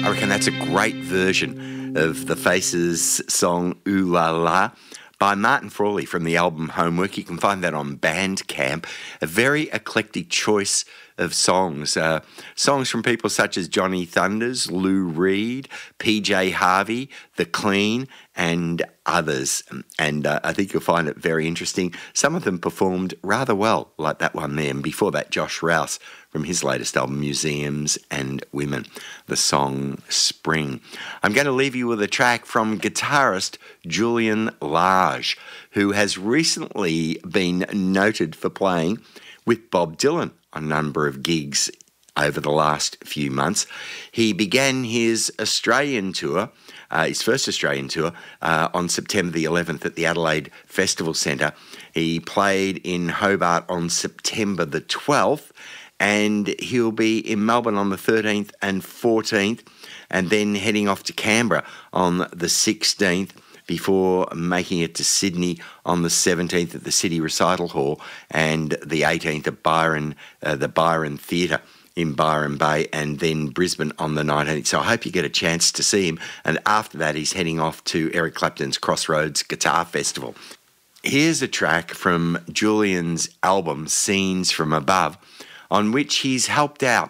I reckon that's a great version of the Faces song Ooh La La by Martin Frawley from the album Homework. You can find that on Bandcamp. A very eclectic choice of songs. Songs from people such as Johnny Thunders, Lou Reed, PJ Harvey, The Clean, and others. And I think you'll find it very interesting. Some of them performed rather well, like that one there. And before that, Josh Rouse from his latest album, Museums and Women, the song Spring. I'm going to leave you with a track from guitarist Julian Lage, who has recently been noted for playing with Bob Dylan on a number of gigs over the last few months. He began his Australian tour, his first Australian tour, on September the 11th at the Adelaide Festival Centre. He played in Hobart on September the 12th, and he'll be in Melbourne on the 13th and 14th, and then heading off to Canberra on the 16th, before making it to Sydney on the 17th at the City Recital Hall and the 18th at the Byron Theatre in Byron Bay, and then Brisbane on the 19th. So I hope you get a chance to see him. And after that, he's heading off to Eric Clapton's Crossroads Guitar Festival. Here's a track from Julian's album, Scenes from Above, on which he's helped out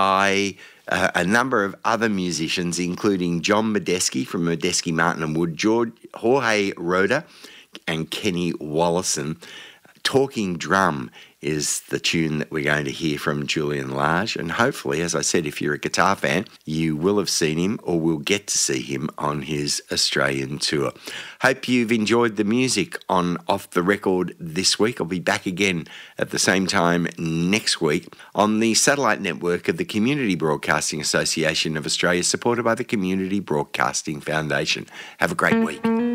by a number of other musicians, including John Medeski from Medeski, Martin and Wood, Jorge Roda and Kenny Wollison. Talking Drum is the tune that we're going to hear from Julian Lage. And hopefully, as I said, if you're a guitar fan, you will have seen him or will get to see him on his Australian tour. Hope you've enjoyed the music on Off the Record this week. I'll be back again at the same time next week on the satellite network of the Community Broadcasting Association of Australia, supported by the Community Broadcasting Foundation. Have a great week.